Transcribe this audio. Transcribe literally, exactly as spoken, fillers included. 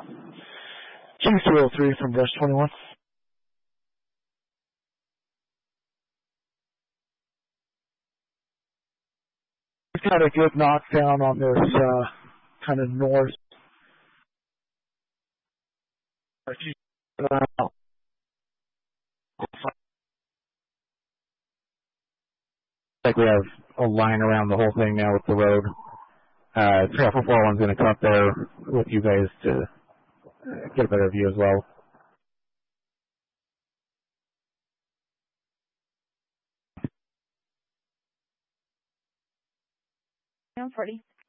G two oh three from Brush twenty-one. We've got a good knockdown on this uh, kind of north. If you, uh, like we have a line around the whole thing now with the road. Uh, three four four one's going to come up there with you guys to uh, get a better view as well. forty.